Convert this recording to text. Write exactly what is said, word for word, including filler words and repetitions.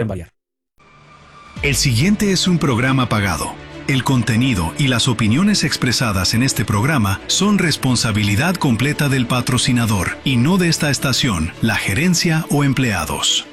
variar. El siguiente es un programa pagado. El contenido y las opiniones expresadas en este programa son responsabilidad completa del patrocinador y no de esta estación, la gerencia o empleados.